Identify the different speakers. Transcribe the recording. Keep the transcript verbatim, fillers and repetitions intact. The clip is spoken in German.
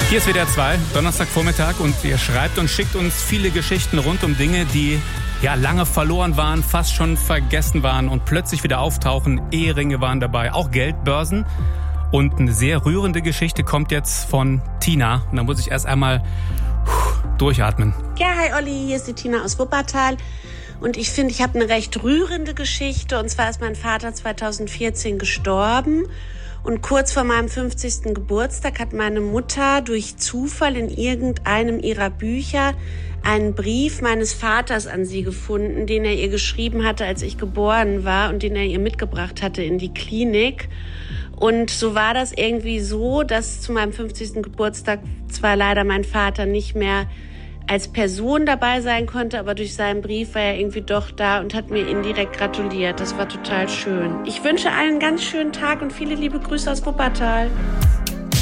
Speaker 1: Hier ist W D R zwei, Donnerstagvormittag, und ihr schreibt und schickt uns viele Geschichten rund um Dinge, die ja lange verloren waren, fast schon vergessen waren und plötzlich wieder auftauchen. Eheringe waren dabei, auch Geldbörsen. Und eine sehr rührende Geschichte kommt jetzt von Tina. Und da muss ich erst einmal durchatmen.
Speaker 2: Ja, hi Olli, hier ist die Tina aus Wuppertal. Und ich finde, ich habe eine recht rührende Geschichte. Und zwar ist mein Vater zweitausendvierzehn gestorben. Und kurz vor meinem fünfzigsten Geburtstag hat meine Mutter durch Zufall in irgendeinem ihrer Bücher einen Brief meines Vaters an sie gefunden, den er ihr geschrieben hatte, als ich geboren war, und den er ihr mitgebracht hatte in die Klinik. Und so war das irgendwie so, dass zu meinem fünfzigsten Geburtstag zwar leider mein Vater nicht mehr als Person dabei sein konnte, aber durch seinen Brief war er irgendwie doch da und hat mir indirekt gratuliert. Das war total schön. Ich wünsche allen einen ganz schönen Tag und viele liebe Grüße aus Wuppertal.